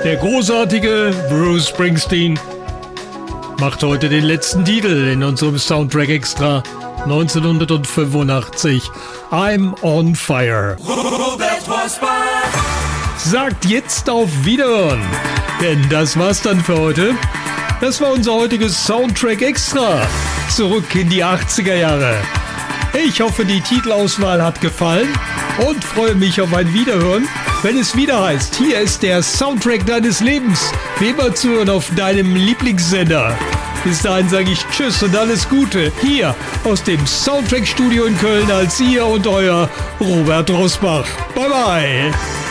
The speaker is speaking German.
Der großartige Bruce Springsteen macht heute den letzten Titel in unserem Soundtrack Extra 1985. I'm on Fire. Sagt jetzt auf Wiederhören, denn das war's dann für heute. Das war unser heutiges Soundtrack Extra. Zurück in die 80er Jahre. Ich hoffe, die Titelauswahl hat gefallen und freue mich auf ein Wiederhören, wenn es wieder heißt, hier ist der Soundtrack deines Lebens. Wie immer zu hören auf deinem Lieblingssender. Bis dahin sage ich Tschüss und alles Gute. Hier aus dem Soundtrack-Studio in Köln als ihr und euer Robert Rosbach. Bye bye.